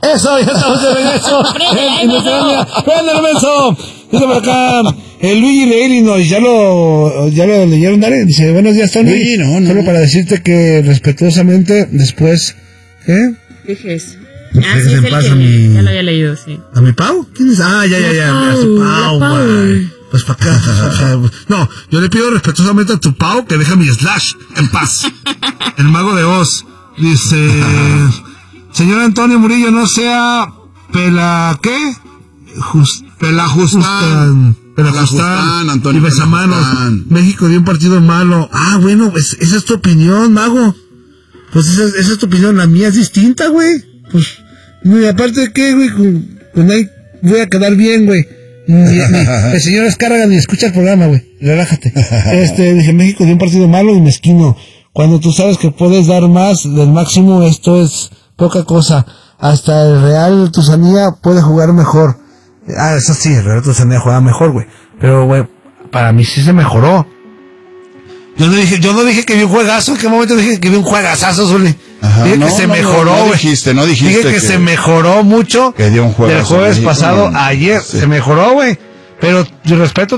Eso, ya estamos de regreso. ¡Prende, menso! Dice por acá, Luigi de Illinois, ¿ya lo leyeron, Dale? Dice, buenos días, Tony. Luigi, no. Solo para decirte que respetuosamente, después, ¿qué? Dije eso. Pues sí, es el que ya lo había leído, sí. ¿A mi Pau? ¿Quién es? Ya. A su Pau, güey. Pues para acá. No, yo le pido respetuosamente a tu Pau que deje mi Slash en paz. El mago de Oz. Dice, señor Antonio Murillo, no sea ¿qué? Pelajustán, Antonio. Y besamanos. México dio un partido malo. Bueno, pues esa es tu opinión, mago. Pues esa es tu opinión, la mía es distinta, güey. Pues, y aparte, ¿qué, güey? Con ahí voy a quedar bien, güey. El señor Escárraga ni escucha el programa, güey. Relájate. Dije, México dio un partido malo y mezquino. Cuando tú sabes que puedes dar más del máximo, esto es poca cosa. Hasta el Real Tusanía puede jugar mejor. Eso sí, el Real Tusanía juega mejor, güey. Pero, güey, para mí sí se mejoró. Yo no dije que vi un juegazo. ¿En qué momento dije que vi un juegazazo, Zuli? Dije que se mejoró, güey. No dijiste. Dije que se mejoró mucho que dio un juegazo del jueves pasado, ayer. Se mejoró, güey. Pero yo respeto